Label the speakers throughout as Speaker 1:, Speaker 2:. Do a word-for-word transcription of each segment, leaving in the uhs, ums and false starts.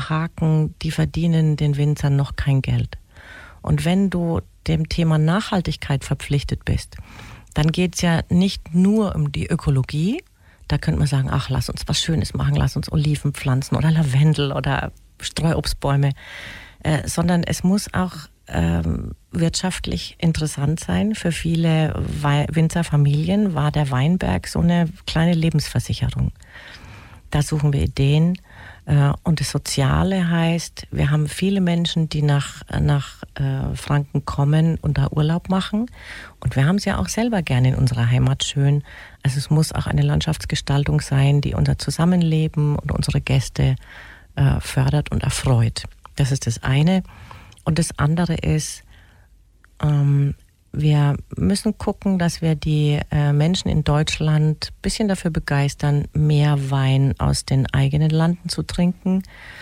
Speaker 1: Haken, die verdienen den Winzern noch kein Geld. Und wenn du dem Thema Nachhaltigkeit verpflichtet bist, dann geht es ja nicht nur um die Ökologie. Da könnte man sagen, ach, lass uns was Schönes machen, lass uns Oliven pflanzen oder Lavendel oder Streuobstbäume, äh, sondern es muss auch ähm, wirtschaftlich interessant sein. Für viele Wei- Winzerfamilien war der Weinberg so eine kleine Lebensversicherung. Da suchen wir Ideen. Und das Soziale heißt, wir haben viele Menschen, die nach, nach äh, Franken kommen und da Urlaub machen. Und wir haben es ja auch selber gerne in unserer Heimat schön. Also es muss auch eine Landschaftsgestaltung sein, die unser Zusammenleben und unsere Gäste äh, fördert und erfreut. Das ist das eine. Und das andere ist, ähm, wir müssen gucken, dass wir die äh, Menschen in Deutschland ein bisschen dafür begeistern, mehr Wein aus den eigenen Landen zu trinken.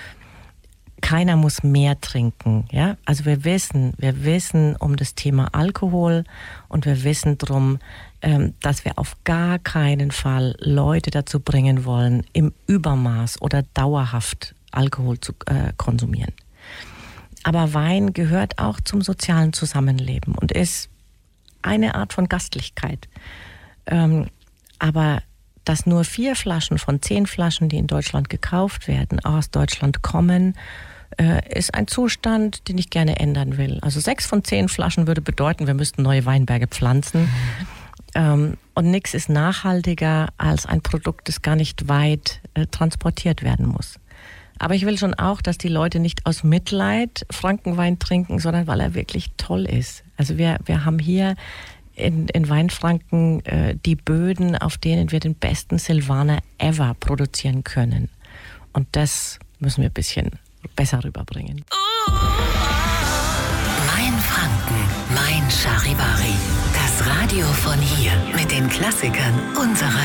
Speaker 1: Keiner muss mehr trinken, ja? Also wir wissen, wir wissen um das Thema Alkohol und wir wissen drum, ähm, dass wir auf gar keinen Fall Leute dazu bringen wollen, im Übermaß oder dauerhaft Alkohol zu äh, konsumieren. Aber Wein gehört auch zum sozialen Zusammenleben und ist eine Art von Gastlichkeit. Ähm, aber dass nur vier Flaschen von zehn Flaschen, die in Deutschland gekauft werden, aus Deutschland kommen, äh, ist ein Zustand, den ich gerne ändern will. Also sechs von zehn Flaschen würde bedeuten, wir müssten neue Weinberge pflanzen. Ähm, und nichts ist nachhaltiger als ein Produkt, das gar nicht weit äh, transportiert werden muss. Aber ich will schon auch, dass die Leute nicht aus Mitleid Frankenwein trinken, sondern weil er wirklich toll ist. Also wir, wir haben hier in, in Weinfranken äh, die Böden, auf denen wir den besten Silvaner ever produzieren können. Und das müssen wir ein bisschen besser rüberbringen.
Speaker 2: Mein Franken, mein Charivari. Das Radio von hier mit den Klassikern unserer